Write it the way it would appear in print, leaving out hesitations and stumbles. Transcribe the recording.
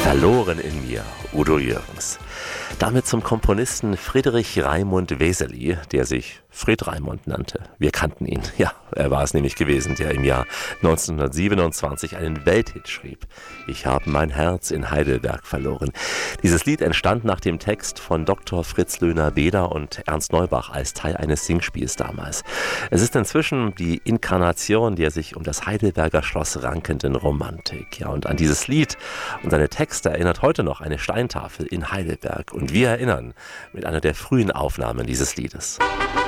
Verloren in mir, Udo Jürgens. Damit zum Komponisten Friedrich Raimund Wesely, der sich Fred Raimund nannte. Wir kannten ihn. Ja, er war es nämlich gewesen, der im Jahr 1927 einen Welthit schrieb. Ich habe mein Herz in Heidelberg verloren. Dieses Lied entstand nach dem Text von Dr. Fritz Löhner-Beder und Ernst Neubach als Teil eines Singspiels damals. Es ist inzwischen die Inkarnation der sich um das Heidelberger Schloss rankenden Romantik. Ja, und an dieses Lied und seine Texte erinnert heute noch eine Steintafel in Heidelberg. Und wir erinnern mit einer der frühen Aufnahmen dieses Liedes.